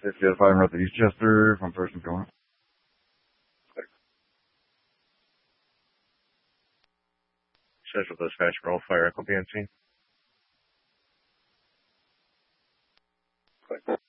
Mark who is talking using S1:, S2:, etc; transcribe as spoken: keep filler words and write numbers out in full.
S1: Safety out of five, north of Eastchester. One person going.
S2: Central dispatch, roll fire, echo B N C.